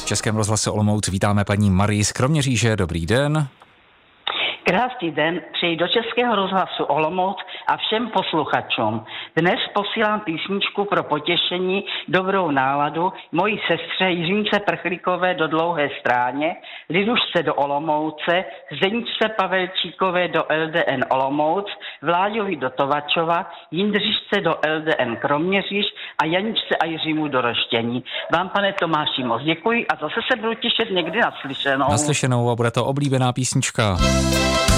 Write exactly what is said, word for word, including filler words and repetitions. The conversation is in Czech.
V Českém rozhlase Olomouc vítáme paní Marii z Kroměříže. Dobrý den. Krásný den, přeji do Českého rozhlasu Olomouc a všem posluchačům. Dnes posílám písničku pro potěšení, dobrou náladu mojí sestře Jiřince Prchlíkové do Dlouhé Stráně, Lidušce do Olomouce, Zdeňce Pavelčíkové do L D N Olomouc, Vláďovi do Tovačova, Jindřišce do L D N Kroměříž a Janičce a Jiřímu do Roštění. Vám, pane Tomáši, moc děkuji a zase se budu těšit někdy naslyšenou. Naslyšenou a bude to oblíbená písnička.